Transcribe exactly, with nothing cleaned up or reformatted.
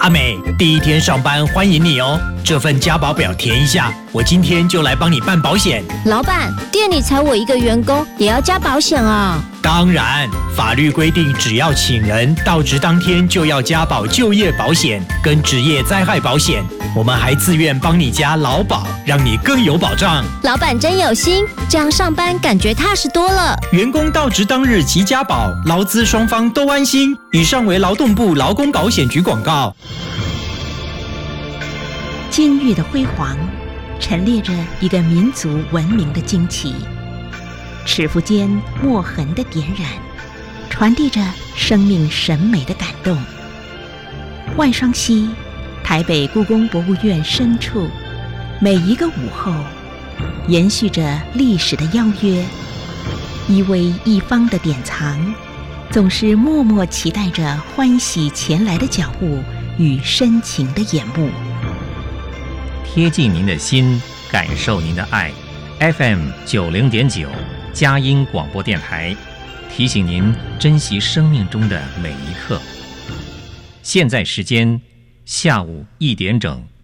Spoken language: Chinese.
美，第一天上班欢迎你哦。这份加保表填一下，我今天就来帮你办保险。 老板，店里才我一个员工，也要加保险啊？ 当然，法律规定，只要请人到职当天就要加保就业保险跟职业灾害保险。我们还自愿帮你加劳保，让你更有保障。 老板真有心，这样上班感觉踏实多了。 员工到职当日即加保，劳资双方都安心。以上为劳动部劳工保险局广告。 金玉的辉煌，陈列着一个民族文明的惊奇。尺幅间墨痕的点染，传递着生命审美的感动。万双溪，台北故宫博物院深处，每一个午后，延续着历史的邀约。一微一方的典藏，总是默默期待着欢喜前来的脚步与深情的眼目。 贴近您的心，感受您的爱。F M 九零点九。佳音广播电台提醒您珍惜生命中的每一刻。现在时间下午一点整。